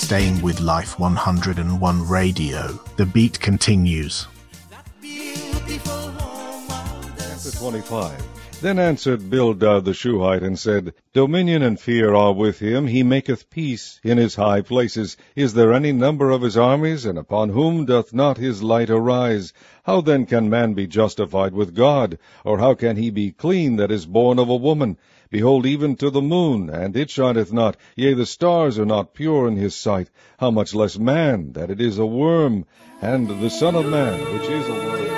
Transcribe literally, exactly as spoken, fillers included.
staying with Life one hundred and one Radio. The beat continues. Chapter twenty-five. Then answered Bildad the Shuhite, and said, Dominion and fear are with him, he maketh peace in his high places. Is there any number of his armies, and upon whom doth not his light arise? How then can man be justified with God? Or how can he be clean that is born of a woman? Behold, even to the moon, and it shineth not, yea, the stars are not pure in his sight. How much less man, that it is a worm, and the Son of Man, which is a worm.